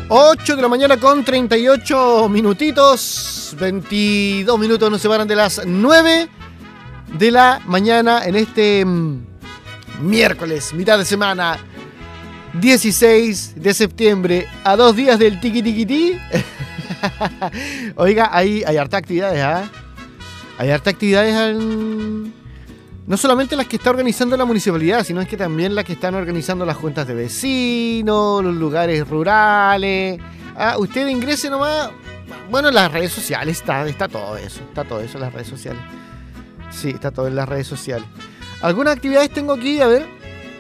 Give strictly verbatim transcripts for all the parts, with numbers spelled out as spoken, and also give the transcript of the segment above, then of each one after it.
ocho de la mañana con treinta y ocho minutitos. veintidós minutos nos separan de las nueve de la mañana en este mmm, miércoles, mitad de semana, dieciséis de septiembre, a dos días del tiqui tiqui ti. Oiga, hay, hay harta actividades, ¿ah? ¿eh? Hay harta actividades en... no solamente las que está organizando la municipalidad, sino es que también las que están organizando las juntas de vecinos, los lugares rurales. Ah, usted ingrese nomás. Bueno, en las redes sociales está, está todo eso. Está todo eso en las redes sociales. Sí, está todo en las redes sociales. Algunas actividades tengo aquí, a ver.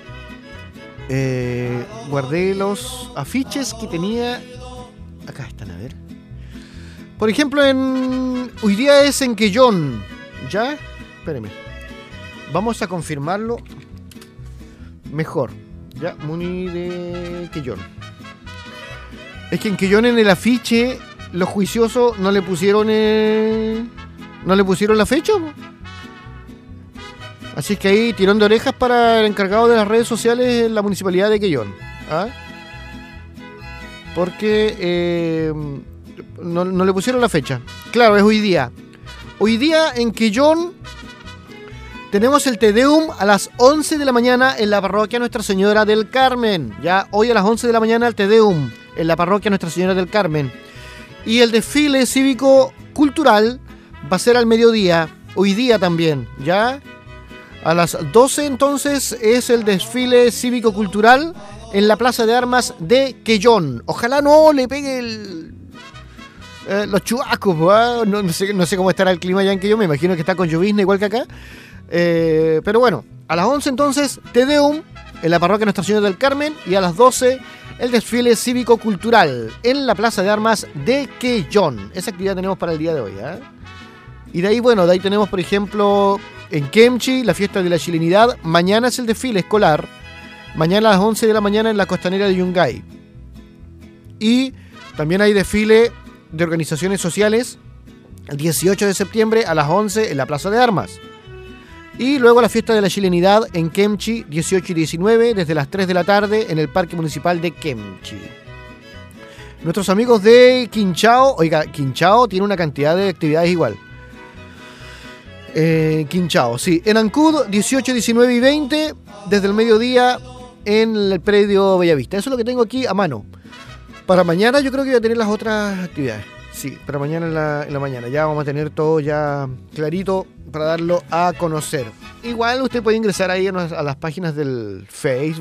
Eh, guardé los afiches que tenía. Acá están, a ver. Por ejemplo, en hoy día es en Quellón. ¿Ya? Espéreme. Vamos a confirmarlo mejor. Ya, Muni de Quellón. Es que en Quellón, en el afiche, los juiciosos no le pusieron el... no le pusieron la fecha, ¿no? Así es que ahí tirón de orejas para el encargado de las redes sociales en la municipalidad de Quellón. ¿Ah? Porque eh, no, no le pusieron la fecha. Claro, es hoy día. Hoy día en Quellón tenemos el Te Deum a las once de la mañana en la parroquia Nuestra Señora del Carmen. Ya hoy a las once de la mañana el Te Deum en la parroquia Nuestra Señora del Carmen. Y el desfile cívico-cultural va a ser al mediodía, hoy día también, ¿ya? A las doce entonces es el desfile cívico-cultural en la Plaza de Armas de Quellón. Ojalá no le pegue el... Eh, los chubascos, ¿eh? no, no, sé, no sé cómo estará el clima allá en Quellón, me imagino que está con llovizna igual que acá. Eh, pero bueno, a las once entonces Te Deum en la parroquia Nuestra Señora del Carmen y a las doce el desfile cívico-cultural en la Plaza de Armas de Quellón. Esa actividad tenemos para el día de hoy, ¿eh? Y de ahí, bueno, de ahí tenemos, por ejemplo, en Kemchi, la fiesta de la chilenidad. Mañana es el desfile escolar. Mañana a las once de la mañana en la costanera de Yungay. Y también hay desfile de organizaciones sociales el dieciocho de septiembre a las once en la Plaza de Armas. Y luego la fiesta de la chilenidad en Kemchi, dieciocho y diecinueve, desde las tres de la tarde en el Parque Municipal de Kemchi. Nuestros amigos de Quinchao, oiga, Quinchao tiene una cantidad de actividades igual. Eh, Quinchao, sí. En Ancud, dieciocho, diecinueve y veinte, desde el mediodía en el predio Bellavista. Eso es lo que tengo aquí a mano. Para mañana yo creo que voy a tener las otras actividades. Sí, para mañana en la, en la mañana. Ya vamos a tener todo ya clarito para darlo a conocer. Igual usted puede ingresar ahí a, a las páginas del Facebook.